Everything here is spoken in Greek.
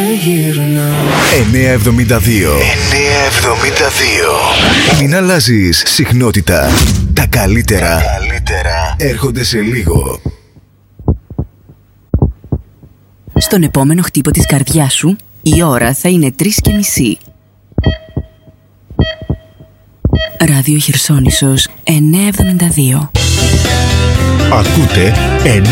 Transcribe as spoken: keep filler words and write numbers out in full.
εννιακόσια εβδομήντα δύο. εννιακόσια εβδομήντα δύο. Μην αλλάζεις συχνότητα. Τα καλύτερα, Τα καλύτερα έρχονται σε λίγο. Στον επόμενο χτύπο της καρδιάς σου, η ώρα θα είναι τρεις και μισή. Ράδιο Χερσόνησος εννιακόσια εβδομήντα δύο. Ακούτε